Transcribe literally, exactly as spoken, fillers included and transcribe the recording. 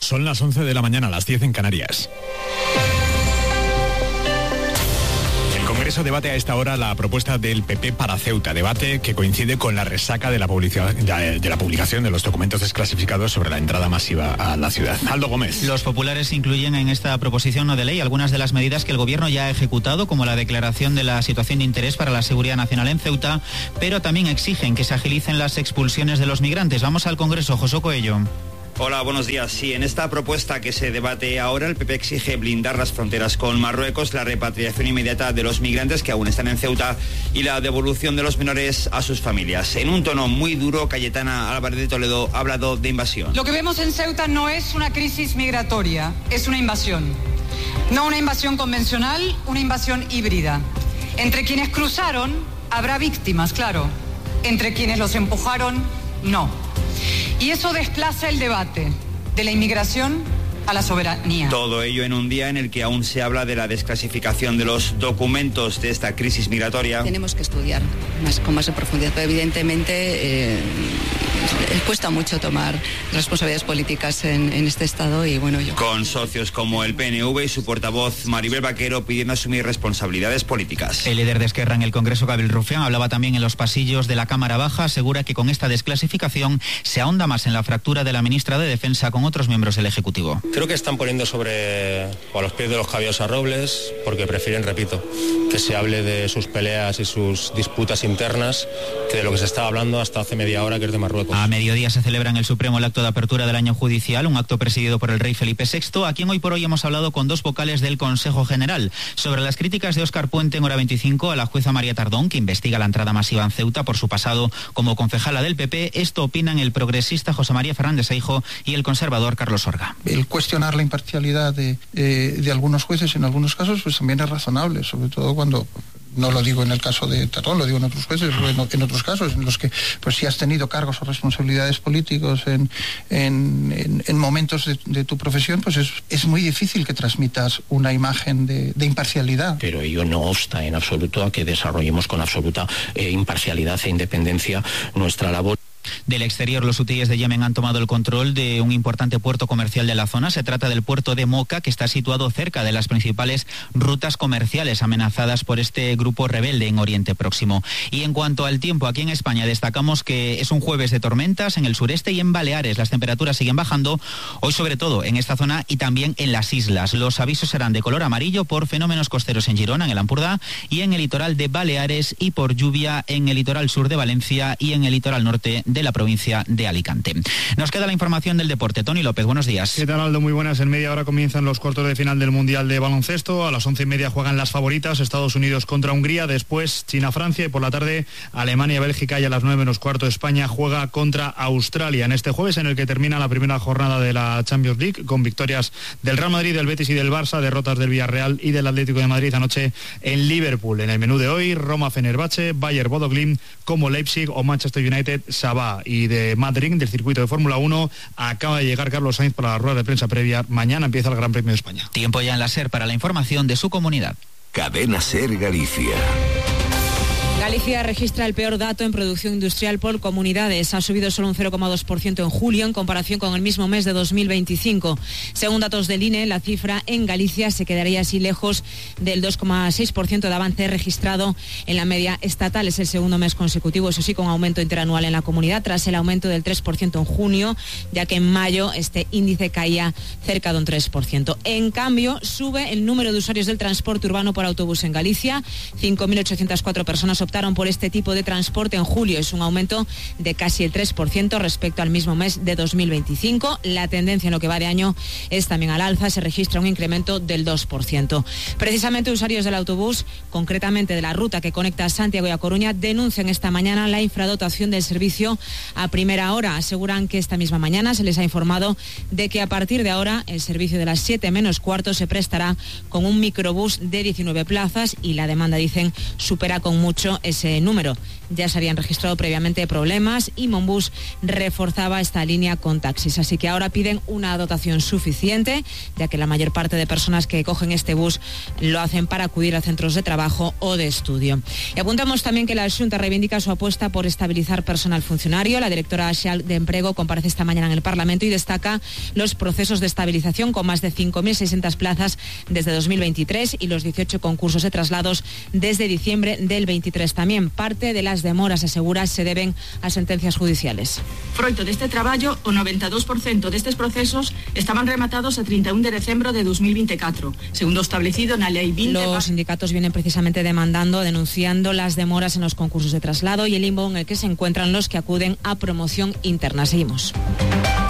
Son las once de la mañana, las diez en Canarias. El Congreso debate a esta hora la propuesta del P P para Ceuta, debate que coincide con la resaca de la, publica- de la publicación de los documentos desclasificados sobre la entrada masiva a la ciudad. Aldo Gómez. Los populares incluyen en esta proposición no de ley algunas de las medidas que el Gobierno ya ha ejecutado, como la declaración de la situación de interés para la seguridad nacional en Ceuta, pero también exigen que se agilicen las expulsiones de los migrantes. Vamos al Congreso, José Coello. Hola, buenos días. Sí, en esta propuesta que se debate ahora, el P P exige blindar las fronteras con Marruecos, la repatriación inmediata de los migrantes que aún están en Ceuta y la devolución de los menores a sus familias. En un tono muy duro, Cayetana Álvarez de Toledo ha hablado de invasión. Lo que vemos en Ceuta no es una crisis migratoria, es una invasión. No una invasión convencional, una invasión híbrida. Entre quienes cruzaron, habrá víctimas, claro. Entre quienes los empujaron, no. Y eso desplaza el debate de la inmigración a la soberanía. Todo ello en un día en el que aún se habla de la desclasificación de los documentos de esta crisis migratoria. Tenemos que estudiar más, con más de profundidad, pero evidentemente eh, cuesta mucho tomar responsabilidades políticas en, en este estado y bueno, yo... Con socios como el P N V y su portavoz Maribel Vaquero pidiendo asumir responsabilidades políticas. El líder de Esquerra en el Congreso, Gabriel Rufián, hablaba también en los pasillos de la Cámara Baja, asegura que con esta desclasificación se ahonda más en la fractura de la ministra de Defensa con otros miembros del Ejecutivo. Creo que están poniendo sobre o a los pies de los caballos a Robles porque prefieren, repito, que se hable de sus peleas y sus disputas internas que de lo que se estaba hablando hasta hace media hora, que es de Marruecos. A mediodía se celebra en el Supremo el acto de apertura del año judicial, un acto presidido por el rey Felipe sexto, a quien hoy por hoy hemos hablado con dos vocales del Consejo General sobre las críticas de Óscar Puente en Hora veinticinco a la jueza María Tardón, que investiga la entrada masiva en Ceuta por su pasado como concejala del P P. Esto opinan el progresista José María Fernández Seijo y el conservador Carlos Orga. El cuestionar la imparcialidad de, eh, de algunos jueces en algunos casos pues también es razonable, sobre todo cuando... No lo digo en el caso de Tardón, lo digo en otros jueces, en, en otros casos en los que pues si has tenido cargos o responsabilidades políticos en, en, en, en momentos de, de tu profesión, pues es, es muy difícil que transmitas una imagen de, de imparcialidad. Pero ello no obsta en absoluto a que desarrollemos con absoluta eh, imparcialidad e independencia nuestra labor. Del exterior, los hutíes de Yemen han tomado el control de un importante puerto comercial de la zona. Se trata del puerto de Moca, que está situado cerca de las principales rutas comerciales amenazadas por este grupo rebelde en Oriente Próximo. Y en cuanto al tiempo, aquí en España destacamos que es un jueves de tormentas en el sureste y en Baleares. Las temperaturas siguen bajando, hoy sobre todo en esta zona y también en las islas. Los avisos serán de color amarillo por fenómenos costeros en Girona, en el Ampurdá, y en el litoral de Baleares, y por lluvia en el litoral sur de Valencia y en el litoral norte de la provincia de Alicante. Nos queda la información del deporte. Tony López, buenos días. ¿Qué tal, Aldo? Muy buenas. En media hora comienzan los cuartos de final del Mundial de Baloncesto. A las once y media juegan las favoritas, Estados Unidos contra Hungría, después China-Francia y por la tarde Alemania-Bélgica, y a las nueve menos cuarto España juega contra Australia. En este jueves en el que termina la primera jornada de la Champions League con victorias del Real Madrid, del Betis y del Barça, derrotas del Villarreal y del Atlético de Madrid anoche en Liverpool. En el menú de hoy, Roma-Fenerbahce, Bayer-Bodo Glimt, como Leipzig o Manchester United-Sabah. Y de Madrid, del circuito de Fórmula uno, acaba de llegar Carlos Sainz para la rueda de prensa previa. Mañana empieza el Gran Premio de España. Tiempo ya en la SER para la información de su comunidad. Cadena SER Galicia. Galicia registra el peor dato en producción industrial por comunidades. Ha subido solo un cero coma dos por ciento en julio en comparación con el mismo mes de dos mil veinticinco. Según datos del I N E, la cifra en Galicia se quedaría así lejos del dos coma seis por ciento de avance registrado en la media estatal. Es el segundo mes consecutivo, eso sí, con aumento interanual en la comunidad, tras el aumento del tres por ciento en junio, ya que en mayo este índice caía cerca de un tres por ciento. En cambio, sube el número de usuarios del transporte urbano por autobús en Galicia. cinco mil ochocientas cuatro personas optaron por este tipo de transporte en julio. Es un aumento de casi el tres por ciento respecto al mismo mes de dos mil veinticinco. La tendencia en lo que va de año es también al alza. Se registra un incremento del dos por ciento. Precisamente usuarios del autobús, concretamente de la ruta que conecta a Santiago y a Coruña, denuncian esta mañana la infradotación del servicio a primera hora. Aseguran que esta misma mañana se les ha informado de que a partir de ahora el servicio de las siete menos cuarto se prestará con un microbús de diecinueve plazas y la demanda, dicen, supera con mucho reduciendo ese número. Ya se habían registrado previamente problemas y Monbus reforzaba esta línea con taxis. Así que ahora piden una dotación suficiente, ya que la mayor parte de personas que cogen este bus lo hacen para acudir a centros de trabajo o de estudio. Y apuntamos también que la Xunta reivindica su apuesta por estabilizar personal funcionario. La directora xeral de Emprego comparece esta mañana en el Parlamento y destaca los procesos de estabilización con más de cinco mil seiscientas plazas desde dos mil veintitrés y los dieciocho concursos de traslados desde diciembre del veintitrés. También parte de las demoras, asegura, se deben a sentencias judiciales. Froito deste traballo, o noventa e dous por cento destes procesos estaban rematados a treinta e un de decembro de dos mil veinticuatro, segundo establecido na Lei veinte. Los sindicatos vienen precisamente demandando, denunciando las demoras en los concursos de traslado y el limbo en el que se encuentran los que acuden a promoción interna. Seguimos.